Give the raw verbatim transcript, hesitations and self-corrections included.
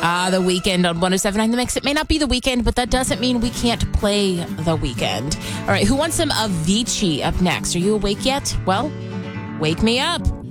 Ah, The Weeknd on one oh seven point nine The Mix. It may not be The Weeknd, but that doesn't mean we can't play The Weeknd. All right, who wants some Avicii up next? Are you awake yet? Well, wake me up.